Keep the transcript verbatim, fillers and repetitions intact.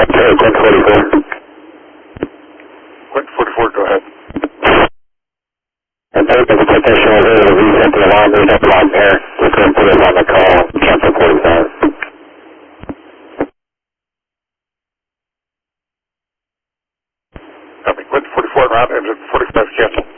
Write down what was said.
Okay, Quint forty-four. Quint forty-four, go ahead. And there's a technician over here to reset the alarm. There's no alarm there. We couldn't put us on the call. Cancel forty-five. Copy. Quint forty-four, route, engine forty-five, cancel.